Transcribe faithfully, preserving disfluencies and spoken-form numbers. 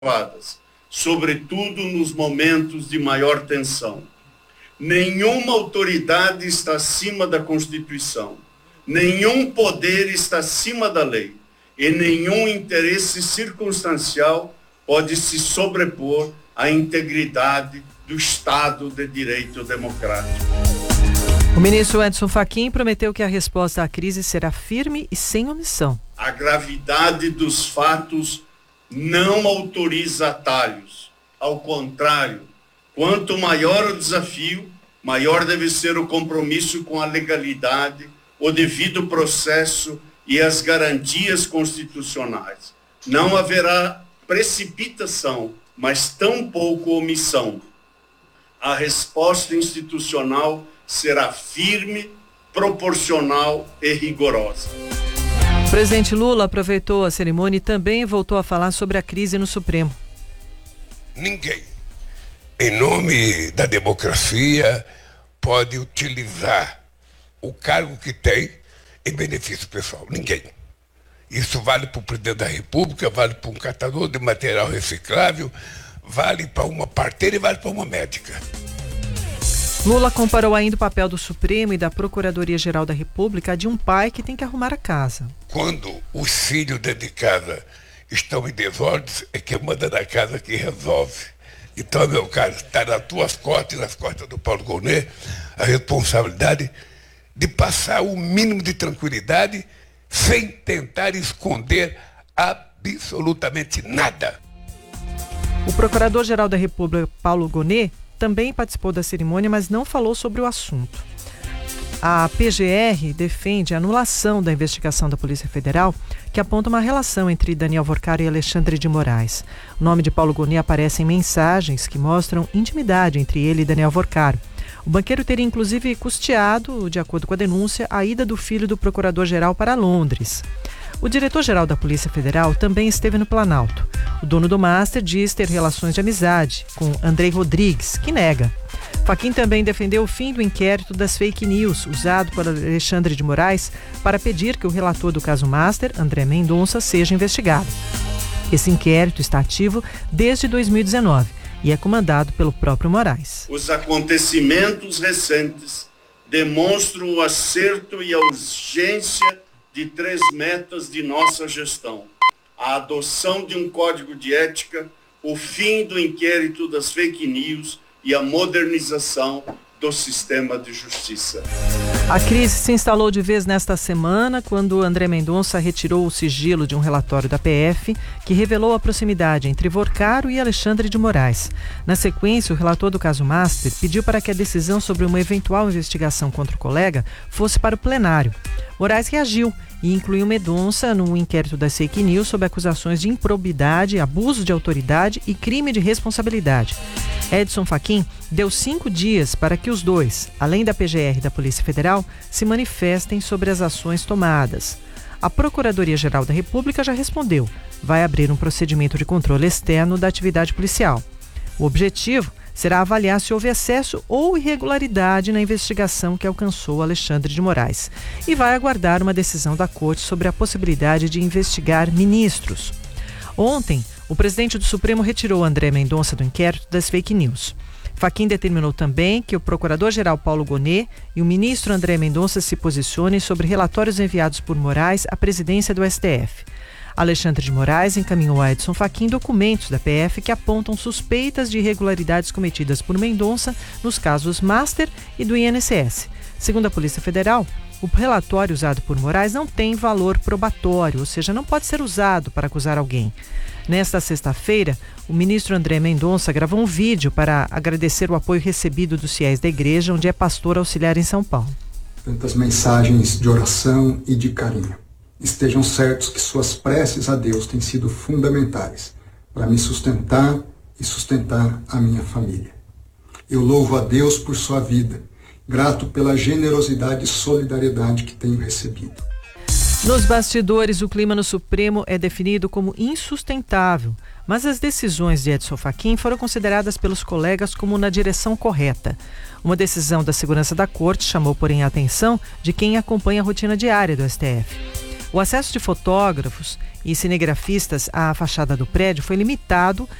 sobretudo nos momentos de maior tensão. Nenhuma autoridade está acima da Constituição, nenhum poder está acima da lei e nenhum interesse circunstancial pode se sobrepor à integridade do Estado de Direito Democrático. O ministro Edson Fachin prometeu que a resposta à crise será firme e sem omissão. A gravidade dos fatos não autoriza atalhos. Ao contrário, quanto maior o desafio, maior deve ser o compromisso com a legalidade, o devido processo e as garantias constitucionais. Não haverá precipitação, mas tampouco omissão. A resposta institucional será firme, proporcional e rigorosa. O presidente Lula aproveitou a cerimônia e também voltou a falar sobre a crise no Supremo. Ninguém, em nome da democracia, pode utilizar o cargo que tem em benefício pessoal. Ninguém. Isso vale para o presidente da República, vale para um catador de material reciclável, vale para uma parteira e vale para uma médica. Lula comparou ainda o papel do Supremo e da Procuradoria-Geral da República a de um pai que tem que arrumar a casa. Quando os filhos dentro de casa estão em desordens, é que manda da casa que resolve. Então, meu caro, está nas tuas costas e nas costas do Paulo Gonet a responsabilidade de passar o mínimo de tranquilidade sem tentar esconder absolutamente nada. O Procurador-Geral da República, Paulo Gonet, também participou da cerimônia, mas não falou sobre o assunto. A P G R defende a anulação da investigação da Polícia Federal, que aponta uma relação entre Daniel Vorcaro e Alexandre de Moraes. O nome de Paulo Gonet aparece em mensagens que mostram intimidade entre ele e Daniel Vorcaro. O banqueiro teria inclusive custeado, de acordo com a denúncia, a ida do filho do procurador-geral para Londres. O diretor-geral da Polícia Federal também esteve no Planalto. O dono do Master diz ter relações de amizade com Andrei Rodrigues, que nega. Fachin também defendeu o fim do inquérito das fake news usado por Alexandre de Moraes para pedir que o relator do caso Master, André Mendonça, seja investigado. Esse inquérito está ativo desde dois mil e dezenove e é comandado pelo próprio Moraes. Os acontecimentos recentes demonstram o acerto e a urgência de três metas de nossa gestão: a adoção de um código de ética, o fim do inquérito das fake news e a modernização do sistema de justiça. A crise se instalou de vez nesta semana quando André Mendonça retirou o sigilo de um relatório da P F que revelou a proximidade entre Vorcaro e Alexandre de Moraes. Na sequência, o relator do caso Master pediu para que a decisão sobre uma eventual investigação contra o colega fosse para o plenário. Moraes reagiu e incluiu Mendonça no inquérito das fake news sob acusações de improbidade, abuso de autoridade e crime de responsabilidade. Edson Fachin deu cinco dias para que os dois, além da P G R e da Polícia Federal, se manifestem sobre as ações tomadas. A Procuradoria-Geral da República já respondeu. Vai abrir um procedimento de controle externo da atividade policial. O objetivo será avaliar se houve excesso ou irregularidade na investigação que alcançou Alexandre de Moraes e vai aguardar uma decisão da Corte sobre a possibilidade de investigar ministros. Ontem, o presidente do Supremo retirou André Mendonça do inquérito das fake news. Fachin determinou também que o procurador-geral Paulo Gonet e o ministro André Mendonça se posicionem sobre relatórios enviados por Moraes à presidência do S T F. Alexandre de Moraes encaminhou a Edson Fachin documentos da P F que apontam suspeitas de irregularidades cometidas por Mendonça nos casos Master e do I N S S. Segundo a Polícia Federal, o relatório usado por Moraes não tem valor probatório, ou seja, não pode ser usado para acusar alguém. Nesta sexta-feira, o ministro André Mendonça gravou um vídeo para agradecer o apoio recebido dos fiéis da igreja, onde é pastor auxiliar em São Paulo. Tantas mensagens de oração e de carinho. Estejam certos que suas preces a Deus têm sido fundamentais para me sustentar e sustentar a minha família. Eu louvo a Deus por sua vida, grato pela generosidade e solidariedade que tenho recebido. Nos bastidores, o clima no Supremo é definido como insustentável, mas as decisões de Edson Fachin foram consideradas pelos colegas como na direção correta. Uma decisão da segurança da Corte chamou, porém, a atenção de quem acompanha a rotina diária do S T F. O acesso de fotógrafos e cinegrafistas, a fachada do prédio foi limitado